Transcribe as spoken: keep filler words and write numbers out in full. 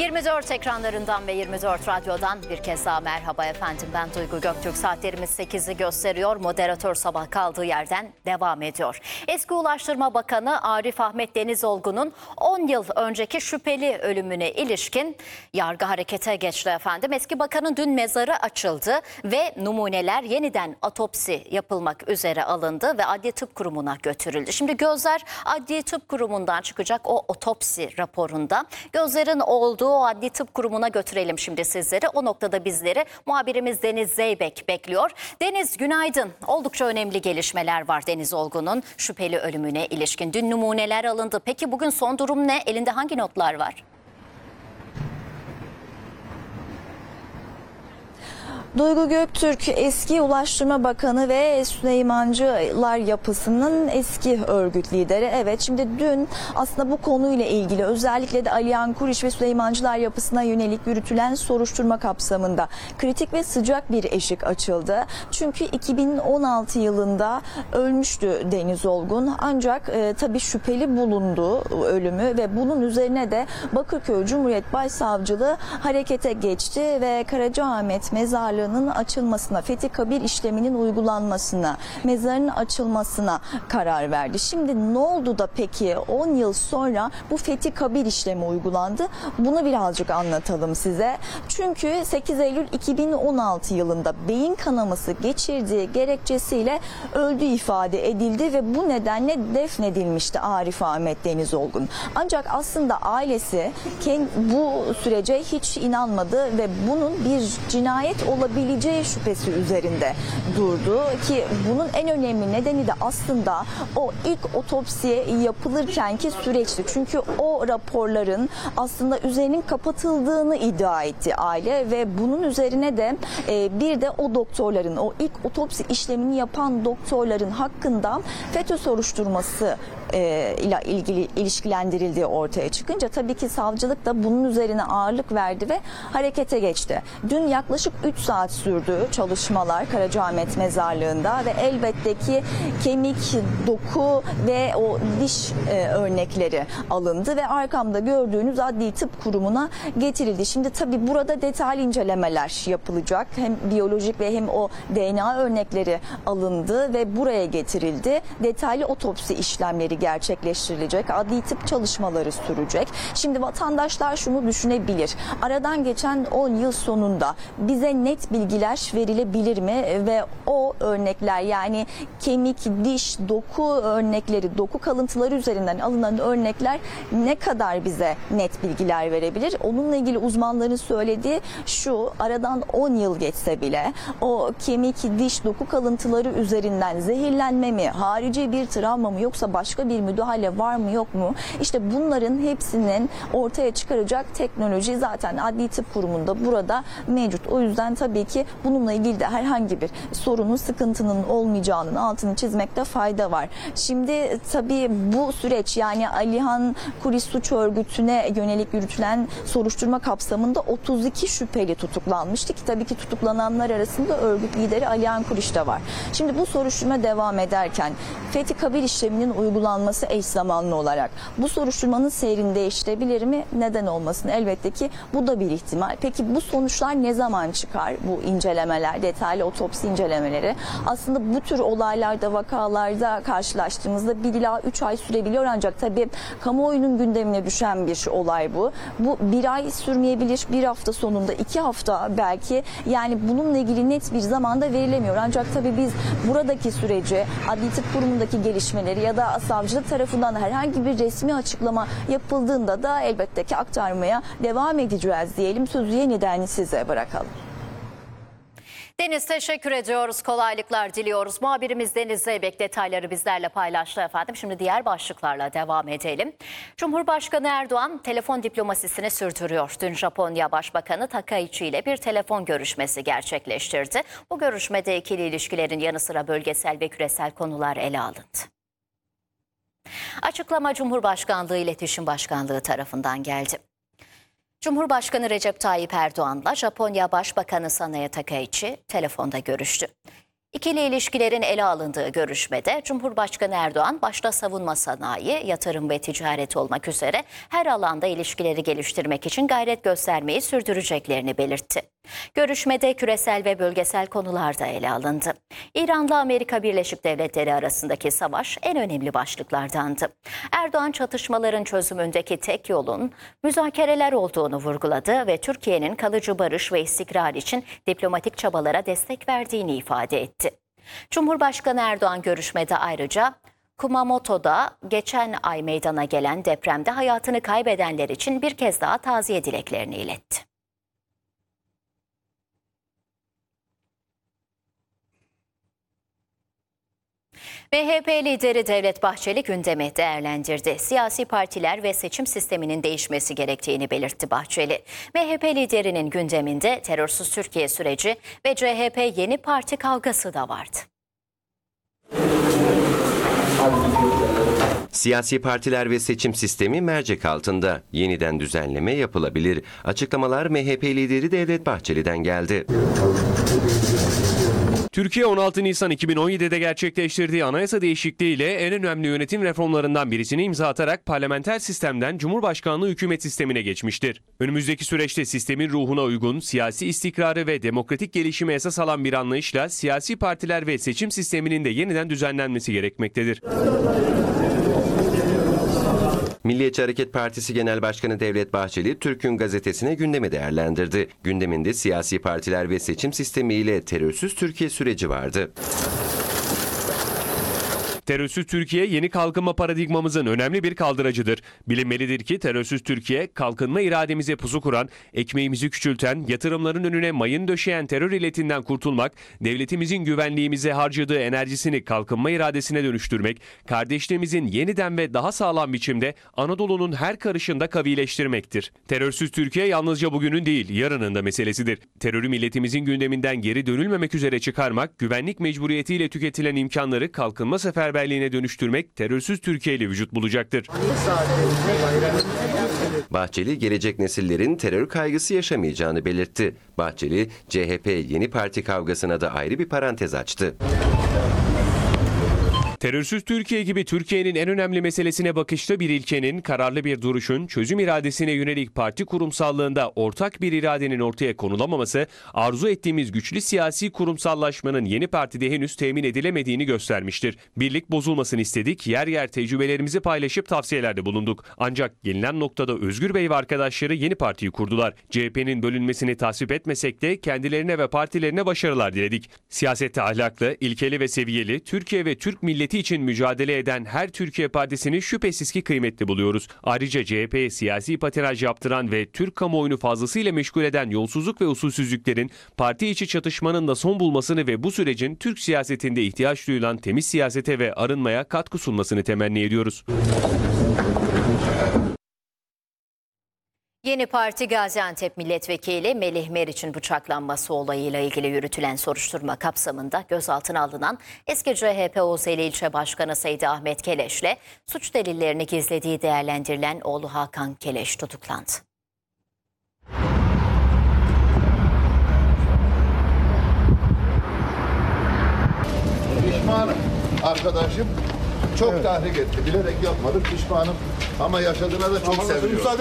yirmi dört ekranlarından ve yirmi dört radyodan bir kez daha merhaba efendim. Ben Duygu Göktürk. Saatlerimiz sekizi gösteriyor. Moderatör sabah kaldığı yerden devam ediyor. Eski Ulaştırma Bakanı Arif Ahmet Denizolgun'un on yıl önceki şüpheli ölümüne ilişkin yargı harekete geçti efendim. Eski bakanın dün mezarı açıldı ve numuneler yeniden otopsi yapılmak üzere alındı ve Adli Tıp Kurumu'na götürüldü. Şimdi gözler Adli Tıp Kurumu'ndan çıkacak o otopsi raporunda. Gözlerin olduğu o Adli Tıp Kurumu'na götürelim şimdi sizleri. O noktada bizleri muhabirimiz Deniz Zeybek bekliyor. Deniz, günaydın. Oldukça önemli gelişmeler var Denizolgun'un şüpheli ölümüne ilişkin. Dün numuneler alındı. Peki bugün son durum ne? Elinde hangi notlar var? Duygu Göktürk eski Ulaştırma Bakanı ve Süleymancılar Yapısı'nın eski örgüt lideri. Evet, şimdi dün aslında bu konuyla ilgili özellikle de Alihan Kuriş ve Süleymancılar Yapısı'na yönelik yürütülen soruşturma kapsamında kritik ve sıcak bir eşik açıldı. Çünkü iki bin on altı yılında ölmüştü Denizolgun, ancak e, tabii şüpheli bulundu ölümü ve bunun üzerine de Bakırköy Cumhuriyet Başsavcılığı harekete geçti ve Karacaahmet Mezarlığı açılmasına, Fethi Kabir işleminin uygulanmasına, mezarın açılmasına karar verdi. Şimdi ne oldu da peki on yıl sonra bu Fethi Kabir işlemi uygulandı? Bunu birazcık anlatalım size. Çünkü sekiz Eylül iki bin on altı yılında beyin kanaması geçirdiği gerekçesiyle öldüğü ifade edildi ve bu nedenle defnedilmişti Arif Ahmet Denizolgun. Ancak aslında ailesi bu sürece hiç inanmadı ve bunun bir cinayet olabileceği şüphesi üzerinde durdu ki bunun en önemli nedeni de aslında o ilk otopsi yapılırkenki süreçti. Çünkü o raporların aslında üzerinin kapatıldığını iddia etti aile ve bunun üzerine de e, bir de o doktorların, o ilk otopsi işlemini yapan doktorların hakkında FETÖ soruşturması e, ile ilgili ilişkilendirildiği ortaya çıkınca tabii ki savcılık da bunun üzerine ağırlık verdi ve harekete geçti. Dün yaklaşık üç saat sürdü çalışmalar Karacaahmet Mezarlığı'nda ve elbette ki kemik, doku ve o diş e, örnekleri alındı ve arkamda gördüğünüz Adli Tıp Kurumu'na getirildi. Şimdi tabii burada detaylı incelemeler yapılacak. Hem biyolojik ve hem o D N A örnekleri alındı ve buraya getirildi. Detaylı otopsi işlemleri gerçekleştirilecek. Adli tıp çalışmaları sürecek. Şimdi vatandaşlar şunu düşünebilir. Aradan geçen on yıl sonunda bize net bilgiler verilebilir mi ve o örnekler, yani kemik, diş, doku örnekleri, doku kalıntıları üzerinden alınan örnekler ne kadar bize net bilgiler verebilir? Onunla ilgili uzmanların söylediği şu: aradan on yıl geçse bile o kemik, diş, doku kalıntıları üzerinden zehirlenme mi, harici bir travma mı, yoksa başka bir müdahale var mı yok mu? İşte bunların hepsinin ortaya çıkaracak teknoloji zaten Adli Tıp Kurumu'nda burada mevcut. O yüzden tabii ki bununla ilgili de herhangi bir sorunun, sıkıntının olmayacağının altını çizmekte fayda var. Şimdi tabii bu süreç, yani Alihan Kuriş suç örgütüne yönelik yürütülen soruşturma kapsamında otuz iki şüpheli tutuklanmıştı ki tabii ki tutuklananlar arasında örgüt lideri Alihan Kuriş de var. Şimdi bu soruşturma devam ederken Fethi Kabir işleminin uygulanması eş zamanlı olarak bu soruşturmanın seyrini değiştirebilir mi? Neden olmasın? Elbette ki bu da bir ihtimal. Peki bu sonuçlar ne zaman çıkar? Bu incelemeler, detaylı otopsi incelemeleri. Aslında bu tür olaylarda, vakalarda karşılaştığımızda bir ila üç ay sürebiliyor, ancak tabii kamuoyunun gündemine düşen bir olay bu. Bu bir ay sürmeyebilir, bir hafta sonunda, iki hafta belki, yani bununla ilgili net bir zamanda verilemiyor. Ancak tabii biz buradaki süreci, Adli Tıp Kurumu'ndaki gelişmeleri ya da savcılık tarafından herhangi bir resmi açıklama yapıldığında da elbette ki aktarmaya devam edeceğiz diyelim. Sözü yeniden size bırakalım. Deniz, teşekkür ediyoruz. Kolaylıklar diliyoruz. Muhabirimiz Deniz Zeybek detayları bizlerle paylaştı efendim. Şimdi diğer başlıklarla devam edelim. Cumhurbaşkanı Erdoğan telefon diplomasisini sürdürüyor. Dün Japonya Başbakanı Takaichi ile bir telefon görüşmesi gerçekleştirdi. Bu görüşmede ikili ilişkilerin yanı sıra bölgesel ve küresel konular ele alındı. Açıklama Cumhurbaşkanlığı İletişim Başkanlığı tarafından geldi. Cumhurbaşkanı Recep Tayyip Erdoğan'la Japonya Başbakanı Sanae Takaichi telefonda görüştü. İkili ilişkilerin ele alındığı görüşmede Cumhurbaşkanı Erdoğan başta savunma sanayi, yatırım ve ticaret olmak üzere her alanda ilişkileri geliştirmek için gayret göstermeyi sürdüreceklerini belirtti. Görüşmede küresel ve bölgesel konular da ele alındı. İran'la Amerika Birleşik Devletleri arasındaki savaş en önemli başlıklardandı. Erdoğan çatışmaların çözümündeki tek yolun müzakereler olduğunu vurguladı ve Türkiye'nin kalıcı barış ve istikrar için diplomatik çabalara destek verdiğini ifade etti. Cumhurbaşkanı Erdoğan görüşmede ayrıca Kumamoto'da geçen ay meydana gelen depremde hayatını kaybedenler için bir kez daha taziye dileklerini iletti. M H P lideri Devlet Bahçeli gündemi değerlendirdi. Siyasi partiler ve seçim sisteminin değişmesi gerektiğini belirtti Bahçeli. M H P liderinin gündeminde terörsüz Türkiye süreci ve C H P yeni parti kavgası da vardı. Siyasi partiler ve seçim sistemi mercek altında. Yeniden düzenleme yapılabilir. Açıklamalar M H P lideri Devlet Bahçeli'den geldi. Türkiye on altı Nisan iki bin on yedi'de gerçekleştirdiği anayasa değişikliğiyle en önemli yönetim reformlarından birisini imza atarak parlamenter sistemden Cumhurbaşkanlığı hükümet sistemine geçmiştir. Önümüzdeki süreçte sistemin ruhuna uygun, siyasi istikrarı ve demokratik gelişimi esas alan bir anlayışla siyasi partiler ve seçim sisteminin de yeniden düzenlenmesi gerekmektedir. Milliyetçi Hareket Partisi Genel Başkanı Devlet Bahçeli, Türk'ün gazetesine gündemi değerlendirdi. Gündeminde siyasi partiler ve seçim sistemi ile terörsüz Türkiye süreci vardı. Terörsüz Türkiye yeni kalkınma paradigmamızın önemli bir kaldıracıdır. Bilinmelidir ki terörsüz Türkiye, kalkınma irademize pusu kuran, ekmeğimizi küçülten, yatırımların önüne mayın döşeyen terör illetinden kurtulmak, devletimizin güvenliğimize harcadığı enerjisini kalkınma iradesine dönüştürmek, kardeşliğimizin yeniden ve daha sağlam biçimde Anadolu'nun her karışında kavileştirmektir. Terörsüz Türkiye yalnızca bugünün değil, yarının da meselesidir. Terörü milletimizin gündeminden geri dönülmemek üzere çıkarmak, güvenlik mecburiyetiyle tüketilen imkanları kalkınma seferberliğine Berliğine dönüştürmek terörsüz Türkiye ile vücut bulacaktır. Bahçeli, gelecek nesillerin terör kaygısı yaşamayacağını belirtti. Bahçeli, C H P yeni parti kavgasına da ayrı bir parantez açtı. Terörsüz Türkiye gibi Türkiye'nin en önemli meselesine bakışta bir ilkenin, kararlı bir duruşun, çözüm iradesine yönelik parti kurumsallığında ortak bir iradenin ortaya konulamaması, arzu ettiğimiz güçlü siyasi kurumsallaşmanın yeni partide henüz temin edilemediğini göstermiştir. Birlik bozulmasını istedik, yer yer tecrübelerimizi paylaşıp tavsiyelerde bulunduk. Ancak gelinen noktada Özgür Bey ve arkadaşları yeni partiyi kurdular. C H P'nin bölünmesini tasvip etmesek de kendilerine ve partilerine başarılar diledik. Siyasette ahlaklı, ilkeli ve seviyeli, Türkiye ve Türk milleti için mücadele eden her Türkiye Partisi'ni şüphesiz ki kıymetli buluyoruz. Ayrıca C H P'ye siyasi patinaj yaptıran ve Türk kamuoyunu fazlasıyla meşgul eden yolsuzluk ve usulsüzlüklerin, parti içi çatışmanın da son bulmasını ve bu sürecin Türk siyasetinde ihtiyaç duyulan temiz siyasete ve arınmaya katkı sunmasını temenni ediyoruz. Yeni Parti Gaziantep Milletvekili Melih Meriç'in bıçaklanması olayıyla ilgili yürütülen soruşturma kapsamında gözaltına alınan eski C H P Ozeli İlçe Başkanı Seydi Ahmet Keleş'le suç delillerini gizlediği değerlendirilen oğlu Hakan Keleş tutuklandı. Pişmanım arkadaşım. Çok evet. tahrik etti. Bilerek yapmadım. Pişmanım. Ama yaşadığına da çok seviyorum.